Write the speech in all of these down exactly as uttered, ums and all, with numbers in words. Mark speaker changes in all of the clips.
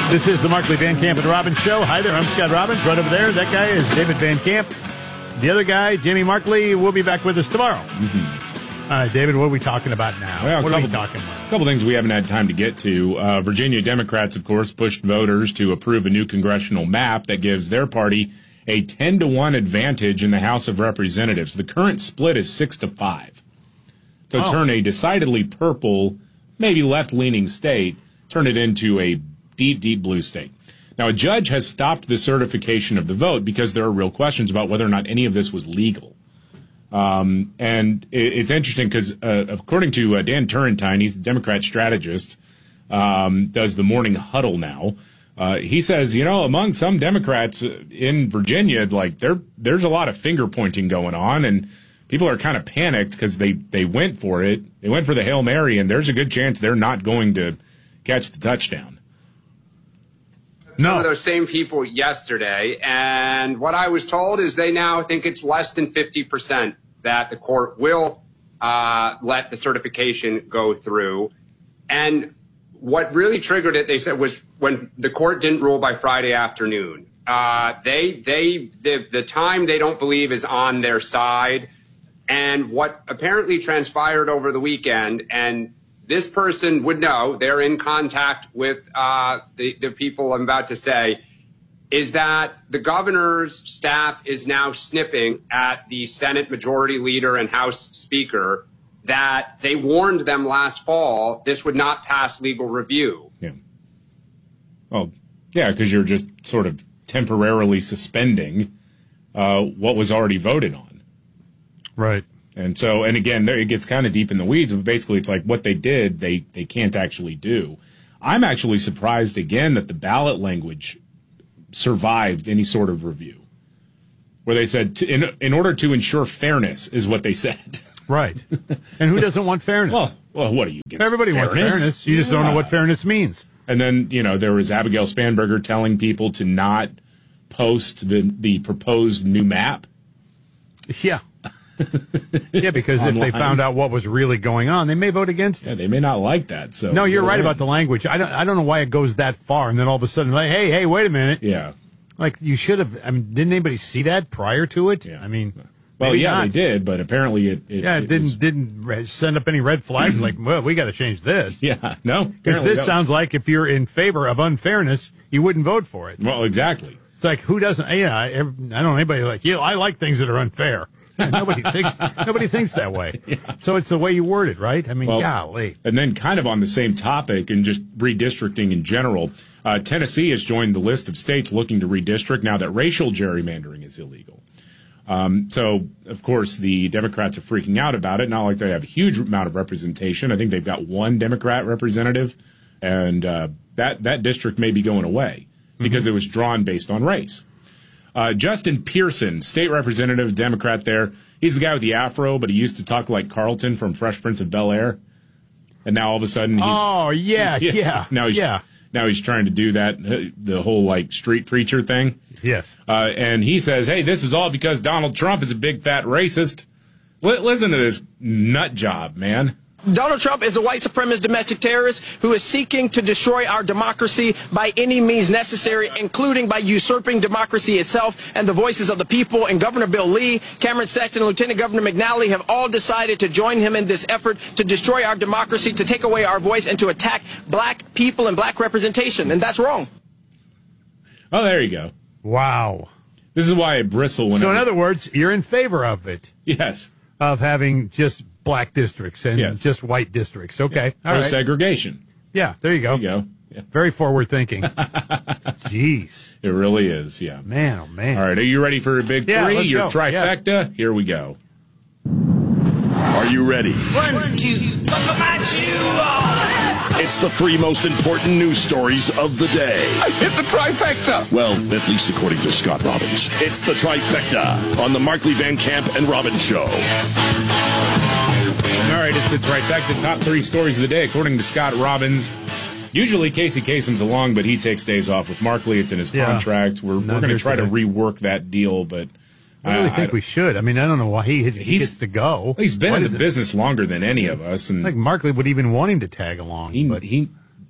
Speaker 1: This is the Markley Van Camp and Robbins Show. Hi there, I'm Scott Robbins. Right over there, that guy is David Van Camp. The other guy, Jamie Markley, will be back with us tomorrow. Mm-hmm. All right, David, what are we talking about now?
Speaker 2: Well,
Speaker 1: what
Speaker 2: couple,
Speaker 1: are we talking about?
Speaker 2: A couple things we haven't had time to get to. Uh, Virginia Democrats, of course, pushed voters to approve a new congressional map that gives their party a ten to one advantage in the House of Representatives. The current split is six to five. To
Speaker 1: oh.
Speaker 2: turn a decidedly purple, maybe left-leaning state, turn it into a deep, deep blue state. Now, a judge has stopped the certification of the vote because there are real questions about whether or not any of this was legal. Um, and it, it's interesting because, uh, according to uh, Dan Turrentine, he's the Democrat strategist, um, does the Morning Huddle now. Uh, he says, you know, among some Democrats in Virginia, like there, there's a lot of finger pointing going on, and people are kind of panicked because they, they went for it. They went for the Hail Mary, and there's a good chance they're not going to catch the touchdown.
Speaker 3: No. Some of those same people yesterday, and what I was told is they now think it's less than fifty percent that the court will uh, let the certification go through. And what really triggered it, they said, was when the court didn't rule by Friday afternoon. Uh, they, they, the, the time they don't believe is on their side. And what apparently transpired over the weekend, and this person would know, they're in contact with uh, the, the people I'm about to say, is that the governor's staff is now snipping at the Senate Majority Leader and House Speaker that they warned them last fall this would not pass legal review.
Speaker 2: Yeah. Well, yeah, because you're just sort of temporarily suspending uh, what was already voted on.
Speaker 1: Right.
Speaker 2: And so, and again, there, it gets kind of deep in the weeds, but basically it's like what they did, they, they can't actually do. I'm actually surprised, again, that the ballot language survived any sort of review. Where they said, to, in, in order to ensure fairness, is what they said.
Speaker 1: Right. And who doesn't want fairness?
Speaker 2: Well, well what do you get?
Speaker 1: Everybody
Speaker 2: fairness?
Speaker 1: wants fairness. You yeah. just don't know what fairness means.
Speaker 2: And then, you know, there was Abigail Spanberger telling people to not post the, the proposed new map.
Speaker 1: Yeah. Yeah, because if they found out what was really going on, they may vote against it.
Speaker 2: Yeah, they may not like that. So
Speaker 1: no, you're right about the language. I don't. I don't know why it goes that far, and then all of a sudden, like, hey, hey, wait a minute.
Speaker 2: Yeah,
Speaker 1: like you should have. I mean, didn't anybody see that prior to it?
Speaker 2: Yeah.
Speaker 1: I mean,
Speaker 2: well, yeah,
Speaker 1: not.
Speaker 2: they did, but apparently it. it
Speaker 1: yeah, it,
Speaker 2: it
Speaker 1: didn't
Speaker 2: was...
Speaker 1: didn't send up any red flags. Like, well, we got to change this.
Speaker 2: Yeah, no,
Speaker 1: because this
Speaker 2: don't.
Speaker 1: sounds like if you're in favor of unfairness, you wouldn't vote for it.
Speaker 2: Well, exactly.
Speaker 1: It's like who doesn't? Yeah, I, I don't know anybody like you. Know, I like things that are unfair. nobody thinks nobody thinks that way. Yeah. So it's the way you word it, right? I mean, well, golly.
Speaker 2: And then kind of on the same topic and just redistricting in general, uh, Tennessee has joined the list of states looking to redistrict now that racial gerrymandering is illegal. Um, so, of course, the Democrats are freaking out about it. Not like they have a huge amount of representation. I think they've got one Democrat representative, and uh, that, that district may be going away because mm-hmm. it was drawn based on race. Uh, Justin Pearson, state representative, Democrat there. He's the guy with the afro, but he used to talk like Carlton from Fresh Prince of Bel-Air. And now all of a sudden he's...
Speaker 1: Oh, yeah, yeah. yeah
Speaker 2: now he's,
Speaker 1: yeah.
Speaker 2: Now he's trying to do that, the whole, like, street preacher thing.
Speaker 1: Yes.
Speaker 2: Uh, and he says, hey, this is all because Donald Trump is a big fat racist. L- listen to this nut job, man.
Speaker 4: Donald Trump is a white supremacist domestic terrorist who is seeking to destroy our democracy by any means necessary, including by usurping democracy itself and the voices of the people. And Governor Bill Lee, Cameron Sexton, and Lieutenant Governor McNally have all decided to join him in this effort to destroy our democracy, to take away our voice, and to attack black people and black representation. And that's wrong.
Speaker 2: Oh, there you go.
Speaker 1: Wow.
Speaker 2: This is why I bristle whenever...
Speaker 1: So, in other words, you're in favor of it.
Speaker 2: Yes.
Speaker 1: Of having just black districts and
Speaker 2: yes.
Speaker 1: just white districts. Okay.
Speaker 2: Yeah. Or
Speaker 1: right.
Speaker 2: segregation.
Speaker 1: Yeah, there you go.
Speaker 2: There you go. Yeah.
Speaker 1: Very forward thinking. Jeez.
Speaker 2: It really is, yeah.
Speaker 1: Man, oh, man.
Speaker 2: All right, are you ready for a big
Speaker 1: yeah,
Speaker 2: three?
Speaker 1: Let's
Speaker 2: Your
Speaker 1: go.
Speaker 2: trifecta?
Speaker 1: Yeah.
Speaker 2: Here we go.
Speaker 5: Are you ready?
Speaker 6: One, two, buckle my shoe.
Speaker 5: It's the three most important news stories of the day.
Speaker 6: I hit the trifecta.
Speaker 5: Well, at least according to Scott Robbins. It's the trifecta on the Markley Van Camp and Robbins Show.
Speaker 2: All right, it's the trifecta, top three stories of the day, according to Scott Robbins. Usually Casey Kasem's along, but he takes days off with Markley. It's in his yeah. contract. We're, we're going to try today. to rework that deal, but...
Speaker 1: I really
Speaker 2: I,
Speaker 1: think
Speaker 2: I,
Speaker 1: we should. I mean, I don't know why he, he gets to go.
Speaker 2: He's been
Speaker 1: what
Speaker 2: in the
Speaker 1: it?
Speaker 2: business longer than any of us. And
Speaker 1: I think Markley would even want him to tag along.
Speaker 2: He,
Speaker 1: but.
Speaker 2: he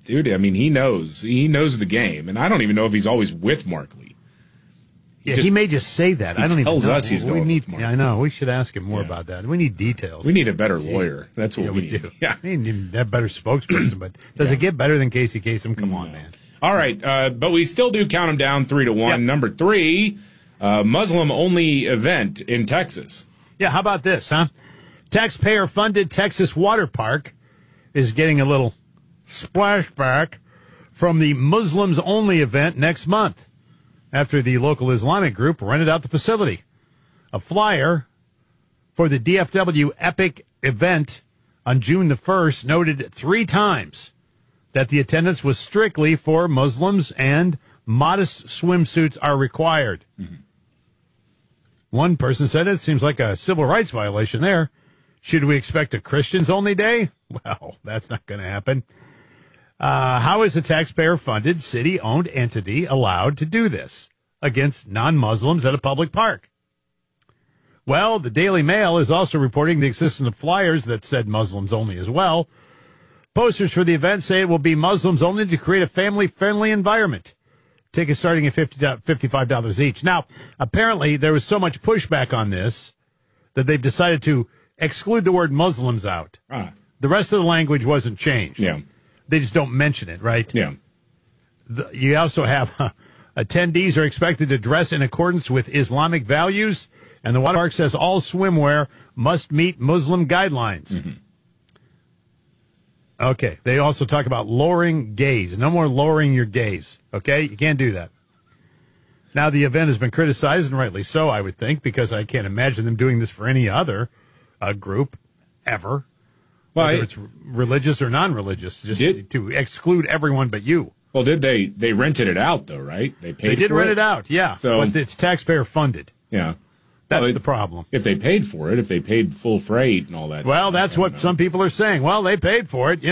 Speaker 2: dude, I mean, he knows. He knows the game. And I don't even know if he's always with Mark Lee.
Speaker 1: He, yeah, just, he may just say that. I don't
Speaker 2: tells
Speaker 1: even know.
Speaker 2: us he's
Speaker 1: we
Speaker 2: going
Speaker 1: need,
Speaker 2: with Mark
Speaker 1: yeah, I know. We should ask him more yeah. about that. We need details.
Speaker 2: We need a better lawyer. That's what
Speaker 1: yeah,
Speaker 2: we,
Speaker 1: we
Speaker 2: need.
Speaker 1: do.
Speaker 2: Yeah.
Speaker 1: We need a better spokesperson. But does yeah. it get better than Casey Kasem? Come no. on, man.
Speaker 2: All right. Uh, but we still do count him down three to one. Yep. Number three, uh, Muslim-only event in Texas.
Speaker 1: Yeah, how about this, huh? Taxpayer-funded Texas water park is getting a little splashback from the Muslims-only event next month after the local Islamic group rented out the facility. A flyer for the D F W Epic event on June the first noted three times that the attendance was strictly for Muslims and modest swimsuits are required. Mm-hmm. One person said it seems like a civil rights violation there. Should we expect a Christians-only day? Well, that's not going to happen. Uh, how is a taxpayer-funded, city-owned entity allowed to do this against non-Muslims at a public park? Well, the Daily Mail is also reporting the existence of flyers that said Muslims only as well. Posters for the event say it will be Muslims only to create a family-friendly environment. Tickets starting at fifty-five dollars each. Now, apparently there was so much pushback on this that they've decided to exclude the word Muslims out. Ah. The rest of the language wasn't changed.
Speaker 2: Yeah.
Speaker 1: They just don't mention it, right?
Speaker 2: Yeah.
Speaker 1: The, you also have uh, attendees are expected to dress in accordance with Islamic values, and the water park says all swimwear must meet Muslim guidelines. Mm-hmm. Okay. They also talk about lowering gaze. No more lowering your gaze. Okay? You can't do that. Now, the event has been criticized, and rightly so, I would think, because I can't imagine them doing this for any other uh, group ever. Well, whether I, it's religious or non-religious, just did, to exclude everyone but you.
Speaker 2: Well, did they? They rented it out, though, right? They paid.
Speaker 1: They did
Speaker 2: for
Speaker 1: rent
Speaker 2: it?
Speaker 1: it out, yeah. So, but it's taxpayer funded.
Speaker 2: Yeah,
Speaker 1: that's
Speaker 2: well,
Speaker 1: the problem.
Speaker 2: If they paid for it, if they paid full freight and all that.
Speaker 1: Well,
Speaker 2: stuff,
Speaker 1: that's what know. some people are saying. Well, they paid for it. You